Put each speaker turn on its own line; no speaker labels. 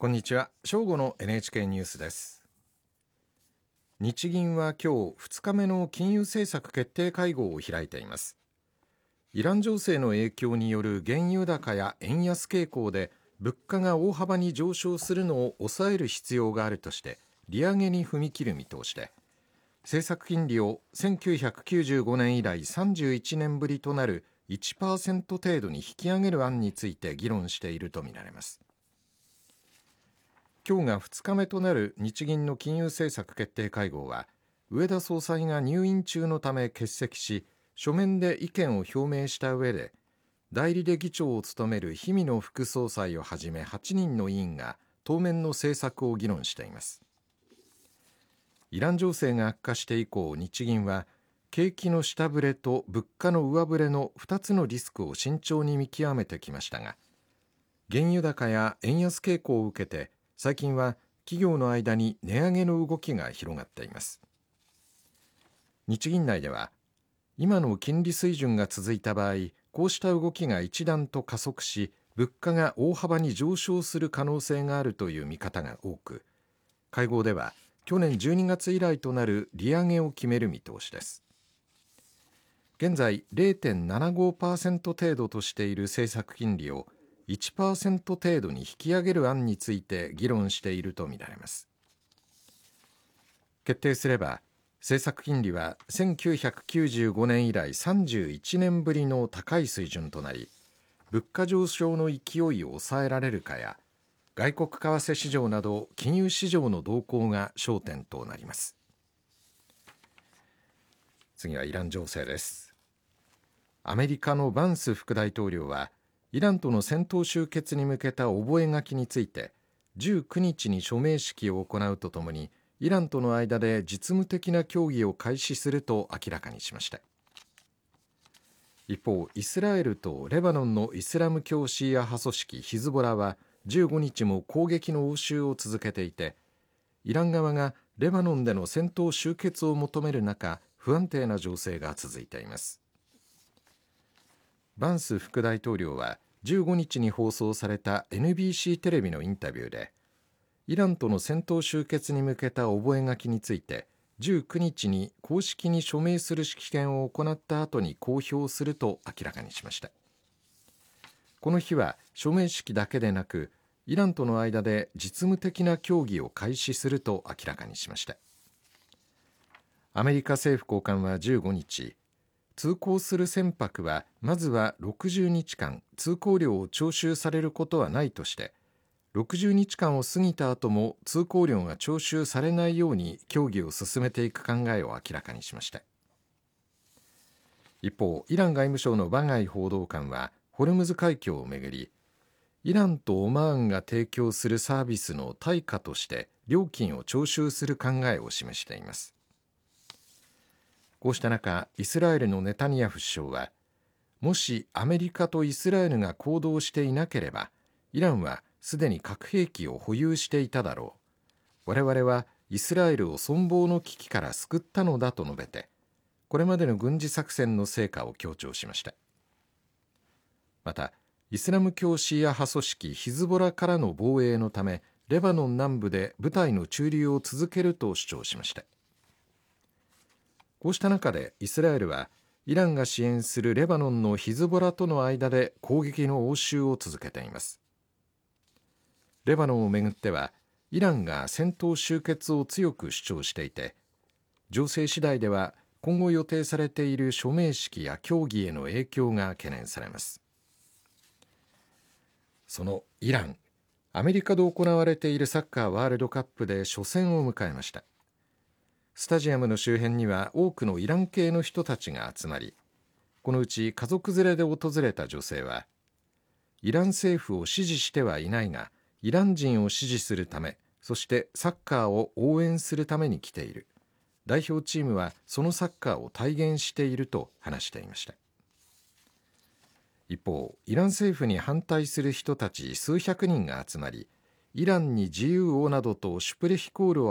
こんにちは。正午の NHK ニュースです。日銀は今日2日目の金融政策決定会合を開いています。イラン情勢の影響による原油高や円安傾向で物価が大幅に上昇するのを抑える必要があるとして利上げに踏み切る見通しで、政策金利を1995年以来31年ぶりとなる 1% 程度に引き上げる案について議論しているとみられます。今日が2日目となる日銀の金融政策決定会合は、植田総裁が入院中のため欠席し、書面で意見を表明した上で、代理で議長を務める氷見野副総裁をはじめ8人の委員が当面の政策を議論しています。イラン情勢が悪化して以降、日銀は景気の下振れと物価の上振れの2つのリスクを慎重に見極めてきましたが、原油高や円安傾向を受けて最近は企業の間に値上げの動きが広がっています。日銀内では、今の金利水準が続いた場合、こうした動きが一段と加速し、物価が大幅に上昇する可能性があるという見方が多く、会合では去年12月以来となる利上げを決める見通しです。現在 0.75% 程度としている政策金利を1% 程度に引き上げる案について議論しているとみられます。決定すれば、政策金利は1995年以来31年ぶりの高い水準となり、物価上昇の勢いを抑えられるかや、外国為替市場など金融市場の動向が焦点となります。次はイラン情勢です。アメリカのバンス副大統領は、イランとの戦闘終結に向けた覚書について19日に署名式を行うとともに、イランとの間で実務的な協議を開始すると明らかにしました。一方、イスラエルとレバノンのイスラム教シーア派組織ヒズボラは15日も攻撃の応酬を続けていて、イラン側がレバノンでの戦闘終結を求める中、不安定な情勢が続いています。バンス副大統領は15日に放送された NBC テレビのインタビューで、イランとの戦闘終結に向けた覚書について19日に公式に署名する式典を行った後に公表すると明らかにしました。この日は署名式だけでなく、イランとの間で実務的な協議を開始すると明らかにしました。アメリカ政府高官は15日、通行する船舶はまずは60日間通行料を徴収されることはないとして、60日間を過ぎた後も通行料が徴収されないように協議を進めていく考えを明らかにしました。一方、イラン外務省のバガイ報道官はホルムズ海峡をめぐり、イランとオマーンが提供するサービスの対価として料金を徴収する考えを示しています。こうした中、イスラエルのネタニヤフ首相は、もしアメリカとイスラエルが行動していなければ、イランはすでに核兵器を保有していただろう。我々はイスラエルを存亡の危機から救ったのだと述べて、これまでの軍事作戦の成果を強調しました。また、イスラム教シーア派組織ヒズボラからの防衛のため、レバノン南部で部隊の駐留を続けると主張しました。こうした中でイスラエルは、イランが支援するレバノンのヒズボラとの間で攻撃の応酬を続けています。レバノンをめぐっては、イランが戦闘終結を強く主張していて、情勢次第では今後予定されている署名式や協議への影響が懸念されます。そのイラン、アメリカで行われているサッカーワールドカップで初戦を迎えました。スタジアムの周辺には多くのイラン系の人たちが集まり、このうち家族連れで訪れた女性は、イラン政府を支持してはいないが、イラン人を支持するため、そしてサッカーを応援するために来ている。代表チームはそのサッカーを体現していると話していました。一方、イラン政府に反対する人たち数百人が集まり、イランに自由をなどとシュプレヒコールを